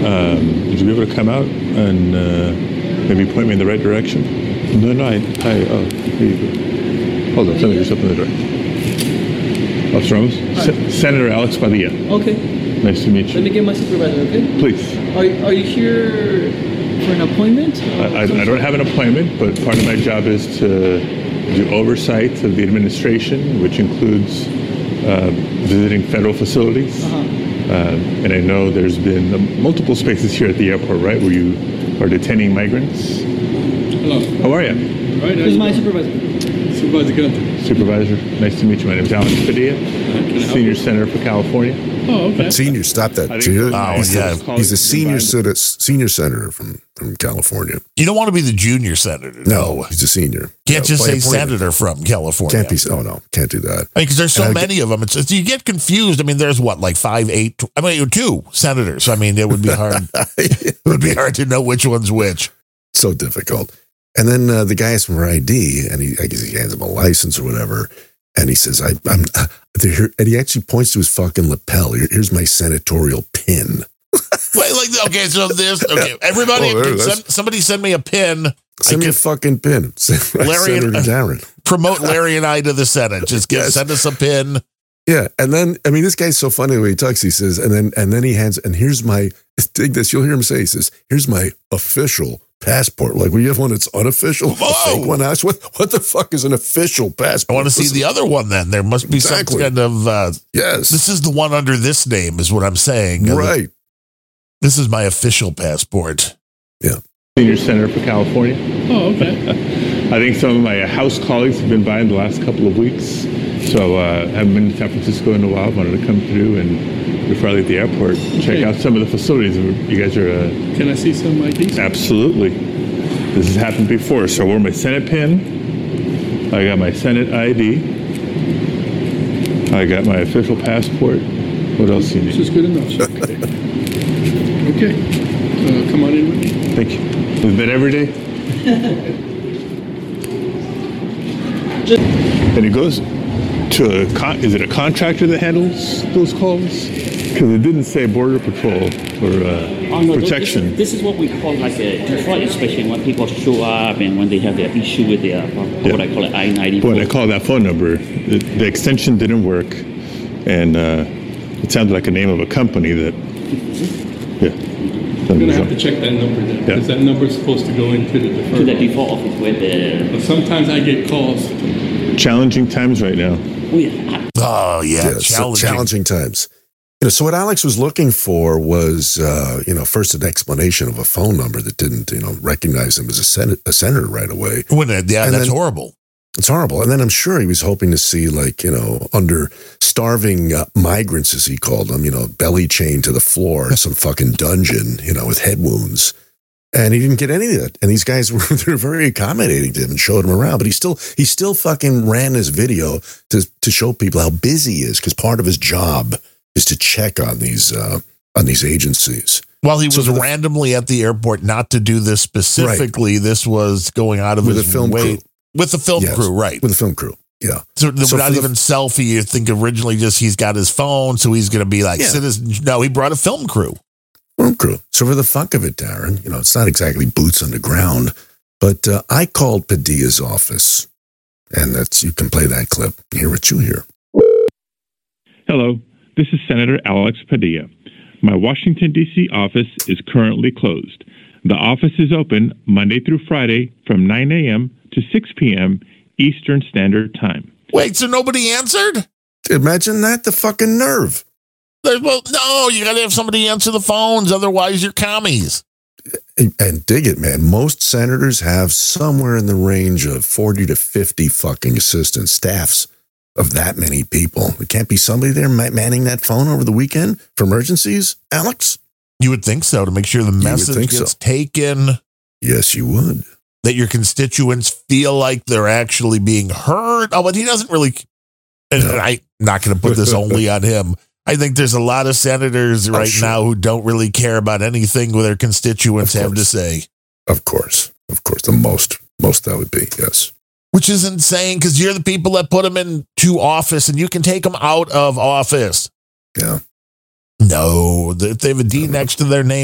Would you be able to come out and maybe point me in the right direction? No, here you go. Hold on, send yourself in the door. Officer Ramos, Senator Alex Padilla. Okay. Nice to meet you. Let me get my supervisor, okay? Please. Are you here for an appointment? I don't have an appointment, but part of my job is to do oversight of the administration, which includes visiting federal facilities. And I know there's been multiple spaces here at the airport, right, where you are detaining migrants. Hello. How are you? All right. Who's my supervisor? Supervisor Gunther. Supervisor, nice to meet you. My name is Alex Padilla, Senior Senator for California. Oh, okay. Senior, stop that. He's a senior senator from California. You don't want to be the junior senator. No, he's a senior. Can't just say senator from California. Can't be. Oh no, can't do that. Because there's so many of them. It's you get confused. I mean, there's what, like 5, 8. I mean, 2 senators. I mean, it would be hard. It would be hard to know which one's which. So difficult. And then the guy asks for ID, and I guess he hands him a license or whatever. And he says, I'm here. And he actually points to his fucking lapel. Here's my senatorial pin. Wait, everybody, somebody send me a pin. Send me a fucking pin. Larry and Darren. Promote Larry and I to the Senate. Just send us a pin. Yeah. And then, I mean, this guy's so funny the way he talks. He says, and then he hands, and here's my, dig this, you'll hear him say, he says, here's my official passport. Like, when you have one that's unofficial, a fake one. What the fuck is an official passport? I want to see the other one then. There must be some kind of, yes. This is the one under this name is what I'm saying. Right. This is my official passport. Yeah. Senior Senator for California. Oh, okay. I think some of my House colleagues have been by in the last couple of weeks. So I haven't been to San Francisco in a while. Wanted to come through and before I leave the airport, check out some of the facilities. You guys are... Can I see some IDs? Absolutely. This has happened before. So I wore my Senate pin. I got my Senate ID. I got my official passport. What else do you need? This is good enough. Okay. Come on in with me. Thank you. We've been every day. And it goes to is it a contractor that handles those calls? Because it didn't say Border Patrol or protection. This is what we call like a default inspection when people show up and when they have their issue with their, what I call it, I-94. When I called that phone number, the extension didn't work. And it sounded like a name of a company that, I'm going to have to check that number then. Because that number is supposed to go into the deferred. To the default office where the... But sometimes I get calls. Challenging times right now. Oh, yeah. Challenging times. So what Alex was looking for was, first an explanation of a phone number that didn't, recognize him as a senator right away. That's horrible. It's horrible. And then I'm sure he was hoping to see, under starving migrants, as he called them, belly chained to the floor, some fucking dungeon, with head wounds. And he didn't get any of that. And these guys they're very accommodating to him and showed him around. But he still fucking ran this video to show people how busy he is, because part of his job is to check on these agencies. While he was randomly at the airport, not to do this specifically, right. This was going out of his way. With the film crew, right. With the film crew, yeah. So not even selfie, you think originally just he's got his phone, so he's going to be like citizen. No, he brought a film crew. Film crew. So for the fuck of it, Darren, it's not exactly boots on the ground, but I called Padilla's office, and you can play that clip and hear what you hear. Hello, this is Senator Alex Padilla. My Washington, D.C. office is currently closed. The office is open Monday through Friday from 9 a.m. to 6 p.m. Eastern Standard Time. Wait, so nobody answered? Imagine that, the fucking nerve. Well, no, you got to have somebody answer the phones, otherwise you're commies. And dig it, man. Most senators have somewhere in the range of 40 to 50 fucking assistant staffs of that many people. It can't be somebody there manning that phone over the weekend for emergencies, Alex? You would think so, to make sure the message gets taken. Yes, you would. That your constituents feel like they're actually being heard. Oh, but he doesn't really. And I'm not going to put this only on him. I think there's a lot of senators now who don't really care about anything their constituents have to say. Of course. The most that would be, yes. Which is insane, because you're the people that put them into office, and you can take them out of office. Yeah. No, if they have a D next to their name,